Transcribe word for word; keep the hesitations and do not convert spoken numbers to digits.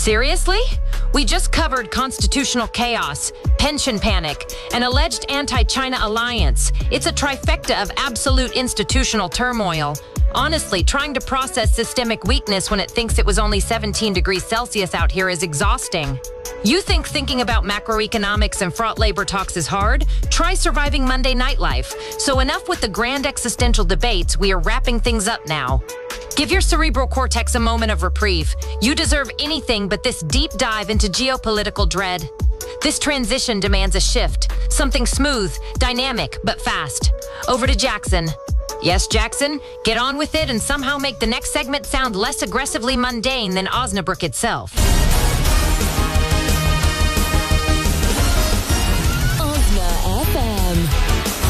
Seriously? We just covered constitutional chaos, pension panic, an alleged anti-China alliance. It's a trifecta of absolute institutional turmoil. Honestly, trying to process systemic weakness when it thinks it was only seventeen degrees Celsius out here is exhausting. You think thinking about macroeconomics and fraught labor talks is hard? Try surviving Monday nightlife. So enough with the grand existential debates. We are wrapping things up now. Give your cerebral cortex a moment of reprieve. You deserve anything but this deep dive into geopolitical dread. This transition demands a shift, something smooth, dynamic, but fast. Over to Jackson. Yes, Jackson, get on with it and somehow make the next segment sound less aggressively mundane than Osnabrück itself.